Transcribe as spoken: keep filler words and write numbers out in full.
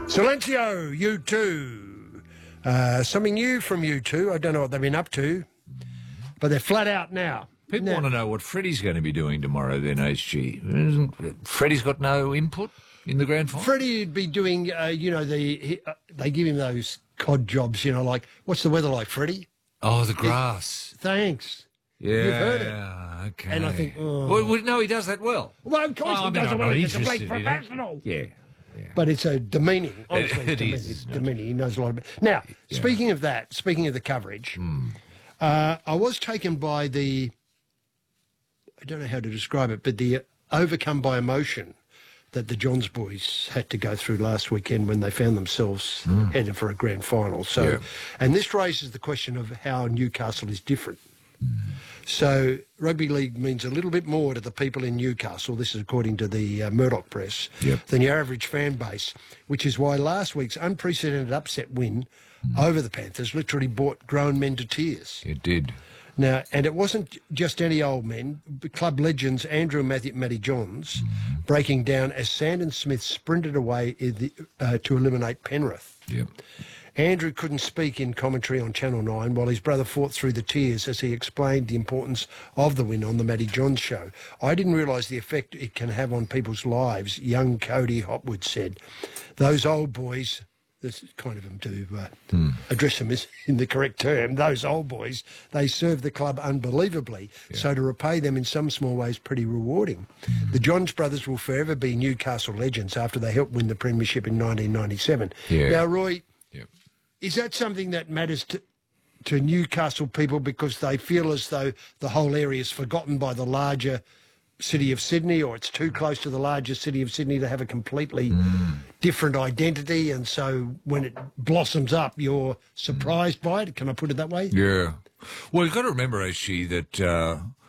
Silencio, U two. Uh, something new from U two. I don't know what they've been up to, but they're flat out now. People now, want to know what Freddie's going to be doing tomorrow then, H G. Isn't, Freddie's got no input in the grand final? Freddie would be doing, uh, you know, the he, uh, they give him those cod jobs, you know, like, what's the weather like, Freddie? Oh, the grass. Thanks. Yeah, You've heard it. Okay. And I think, oh. well, well, no, he does that well. Well, of course Oh, I he mean, does I'm it well. not He's a complete interested in it. professional. Yeah. yeah. But it's a demeaning. Honestly, It it's demeaning. is. It's demeaning. He knows a lot about it. Now, Yeah. speaking of that, speaking of the coverage, Mm. uh, I was taken by the, I don't know how to describe it, but the overcome by emotion that the Johns boys had to go through last weekend when they found themselves Mm. headed for a grand final. So, Yeah. and this raises the question of how Newcastle is different. So rugby league means a little bit more to the people in Newcastle, this is according to the uh, Murdoch Press, Yep. than your average fan base, which is why last week's unprecedented upset win over the Panthers literally brought grown men to tears. It did. Now, and it wasn't just any old men, club legends Andrew and Matthew, Matty Johns breaking down as Sandon Smith sprinted away in the, uh, to eliminate Penrith. Yep. Andrew couldn't speak in commentary on Channel nine while his brother fought through the tears as he explained the importance of the win on the Matty Johns show. I didn't realise the effect it can have on people's lives, young Cody Hopwood said. Those old boys, this is kind of him to uh, Hmm. address them as in the correct term, those old boys, they serve the club unbelievably. Yeah. So to repay them in some small ways pretty rewarding. The Johns brothers will forever be Newcastle legends after they helped win the premiership in nineteen ninety-seven. Yeah. Now, Roy, Yep. is that something that matters to, to Newcastle people because they feel as though the whole area is forgotten by the larger city of Sydney, or it's too close to the larger city of Sydney to have a completely different identity, and so when it blossoms up, you're surprised by it? Can I put it that way? Yeah. Well, you've got to remember, H G, that uh,